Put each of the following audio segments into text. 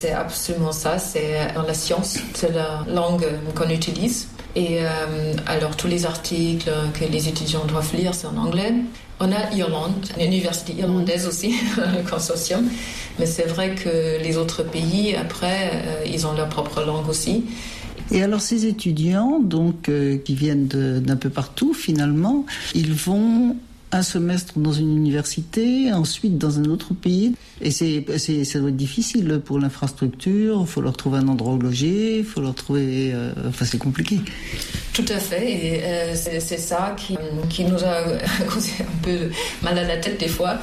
C'est absolument ça, c'est dans la science, c'est la langue qu'on utilise. Et alors tous les articles que les étudiants doivent lire, c'est en anglais. On a Irlande, une université irlandaise aussi, le consortium. Mais c'est vrai que les autres pays, après, ils ont leur propre langue aussi. Et alors ces étudiants, donc, qui viennent d'un peu partout, finalement, ils vont un semestre dans une université, ensuite dans un autre pays. Et ça doit être difficile pour l'infrastructure, il faut leur trouver un endroit où loger, il faut leur trouver... c'est compliqué. Tout à fait, et c'est ça qui nous a causé un peu mal à la tête des fois.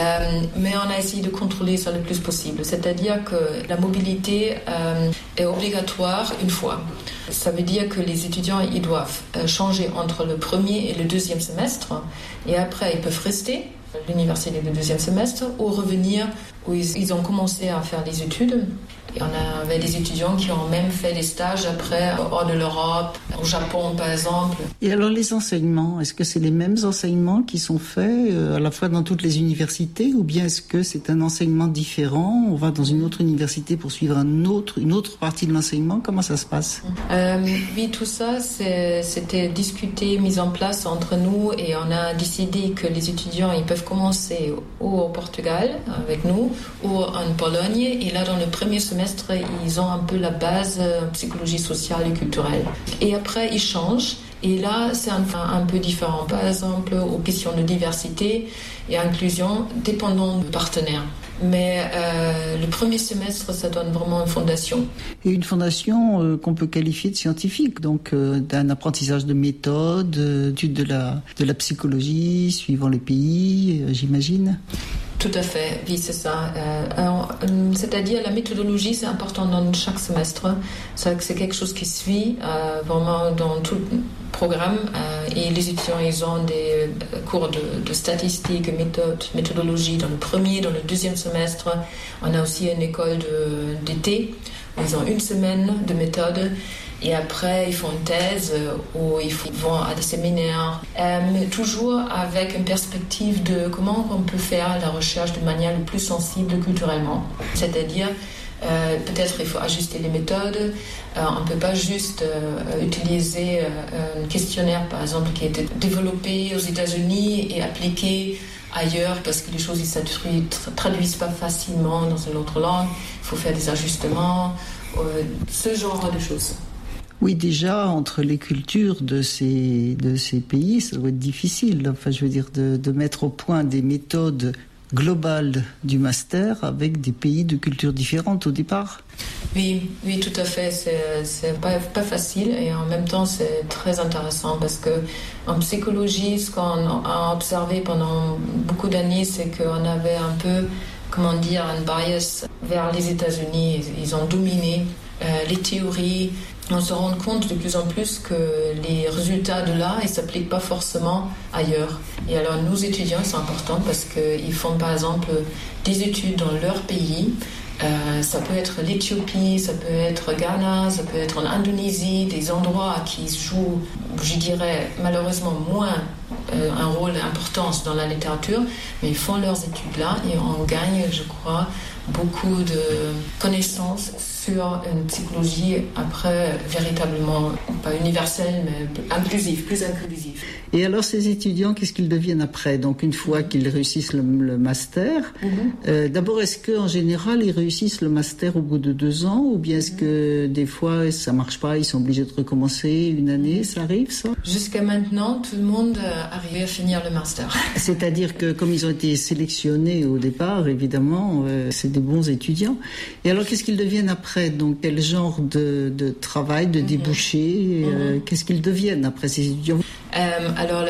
Mais on a essayé de contrôler ça le plus possible. C'est-à-dire que la mobilité est obligatoire une fois. Ça veut dire que les étudiants, ils doivent changer entre le premier et le deuxième semestre. Et après, ils peuvent rester à l'université du deuxième semestre ou revenir où ils ont commencé à faire les études. Et on avait des étudiants qui ont même fait des stages après hors de l'Europe, au Japon par exemple. Et alors les enseignements, est-ce que c'est les mêmes enseignements qui sont faits à la fois dans toutes les universités ou bien est-ce que c'est un enseignement différent? On va dans une autre université pour suivre une autre partie de l'enseignement? Comment ça se passe? Oui, tout ça, c'était discuté, mis en place entre nous et on a décidé que les étudiants ils peuvent commencer ou au Portugal avec nous ou en Pologne. Et là, dans le premier semestre, ils ont un peu la base psychologie sociale et culturelle. Et après, ils changent. Et là, c'est un peu différent. Par exemple, aux questions de diversité et inclusion, dépendant du partenaire. Mais le premier semestre, ça donne vraiment une fondation. Et une fondation qu'on peut qualifier de scientifique, donc d'un apprentissage de méthode, d'étude de la psychologie, suivant les pays, j'imagine. Tout à fait, oui, c'est ça. C'est-à-dire la méthodologie, c'est important dans chaque semestre. C'est quelque chose qui suit vraiment dans tout le programme. Et les étudiants, ils ont des cours de statistiques, méthodologie dans le premier, dans le deuxième semestre. On a aussi une école d'été où ils ont une semaine de méthode. Et après, ils font une thèse ou ils vont à des séminaires, mais toujours avec une perspective de comment on peut faire la recherche de manière le plus sensible culturellement. C'est-à-dire, peut-être il faut ajuster les méthodes. On ne peut pas juste utiliser un questionnaire, par exemple, qui a été développé aux États-Unis et appliqué ailleurs parce que les choses ne se traduisent pas facilement dans une autre langue. Il faut faire des ajustements, ce genre de choses. Oui, déjà, entre les cultures de ces pays, ça doit être difficile. Enfin, je veux dire, de mettre au point des méthodes globales du master avec des pays de cultures différentes au départ. Oui, tout à fait. C'est pas facile et en même temps, c'est très intéressant parce que en psychologie, ce qu'on a observé pendant beaucoup d'années, c'est qu'on avait un peu, un bias vers les États-Unis. Ils ont dominé les théories. On se rend compte de plus en plus que les résultats de là, ils ne s'appliquent pas forcément ailleurs. Et alors, nos étudiants, c'est important parce qu'ils font, par exemple, des études dans leur pays. Ça peut être l'Éthiopie, ça peut être Ghana, ça peut être en Indonésie, des endroits qui jouent, je dirais, malheureusement moins un rôle important dans la littérature, mais ils font leurs études là et on gagne, je crois, beaucoup de connaissances sur une psychologie après véritablement pas universelle mais inclusive, plus inclusive. Et alors ces étudiants, qu'est-ce qu'ils deviennent après? Donc une fois qu'ils réussissent le master, d'abord est-ce qu'en général ils réussissent le master au bout de 2 ans ou bien est-ce que des fois ça marche pas, ils sont obligés de recommencer une année, ça arrive ça? Jusqu'à maintenant, tout le monde arrive à finir le master. C'est-à-dire que comme ils ont été sélectionnés au départ, évidemment, c'est des bons étudiants. Et alors qu'est-ce qu'ils deviennent après? Donc quel genre de travail, de débouchés, qu'est-ce qu'ils deviennent après ces étudiants? Alors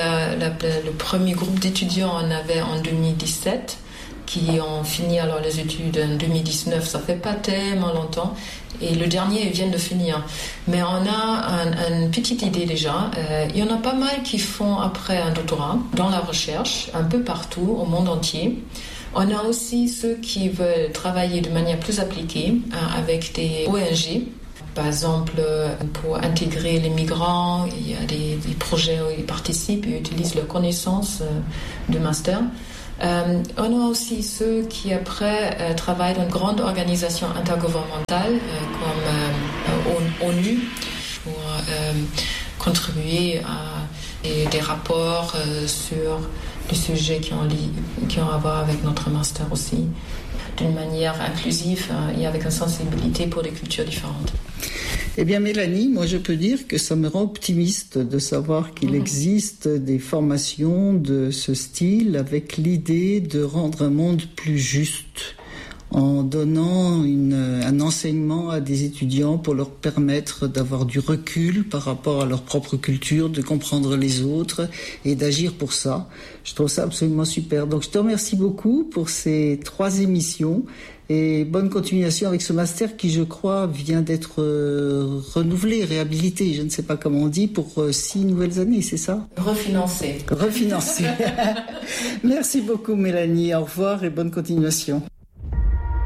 le premier groupe d'étudiants on avait en 2017 qui ont fini alors les études en 2019, ça fait pas tellement longtemps et le dernier ils viennent de finir, mais on a une petite idée déjà. Il y en a pas mal qui font après un doctorat dans la recherche un peu partout au monde entier. On a aussi ceux qui veulent travailler de manière plus appliquée avec des ONG. Par exemple, pour intégrer les migrants, il y a des projets où ils participent et utilisent leurs connaissances de master. On a aussi ceux qui après travaillent dans une grande organisation intergouvernementale comme ONU pour contribuer à des rapports sur des sujets qui ont à voir avec notre master aussi, d'une manière inclusive et avec une sensibilité pour des cultures différentes. Eh bien Mélanie, moi je peux dire que ça me rend optimiste de savoir qu'il existe des formations de ce style avec l'idée de rendre un monde plus juste en donnant un enseignement à des étudiants pour leur permettre d'avoir du recul par rapport à leur propre culture, de comprendre les autres et d'agir pour ça. Je trouve ça absolument super. Donc je te remercie beaucoup pour ces 3 émissions et bonne continuation avec ce master qui, je crois, vient d'être renouvelé, réhabilité, je ne sais pas comment on dit, pour 6 nouvelles années, c'est ça ? Refinancé. Refinancé. Merci beaucoup Mélanie, au revoir et bonne continuation.